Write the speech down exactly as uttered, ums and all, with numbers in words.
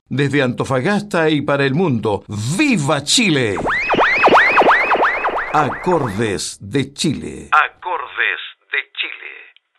Desde Antofagasta y para el mundo, ¡viva Chile! Acordes de Chile. Acordes de Chile.